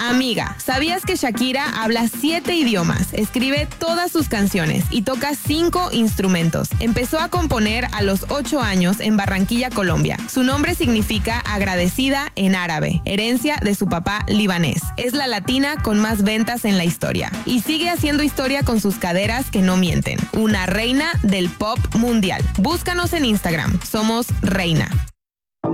Amiga, ¿sabías que Shakira habla 7 idiomas, escribe todas sus canciones y toca 5 instrumentos? Empezó a componer a los 8 años en Barranquilla, Colombia. Su nombre significa agradecida en árabe, herencia de su papá libanés. Es la latina con más ventas en la historia y sigue haciendo historia con sus caderas que no mienten. Una reina del pop mundial. Búscanos en Instagram. Somos Reina.